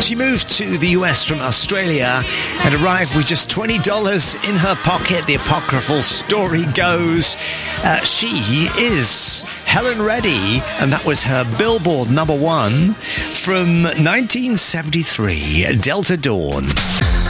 She moved to the US from Australia and arrived with just $20 in her pocket. The apocryphal story goes she is Helen Reddy, and that was her Billboard #1 from 1973, Delta Dawn.